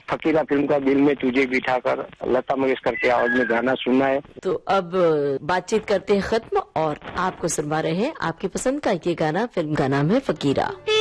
फकीरा film का दिल में तुझे बिठाकर लता मंगेशकर के आवाज में गाना सुनना है। तो अब बातचीत करते हैं खत्म और आपको सुनवा रहे हैं आपकी पसंद का ये गाना। फिल्म का नाम है फकीरा।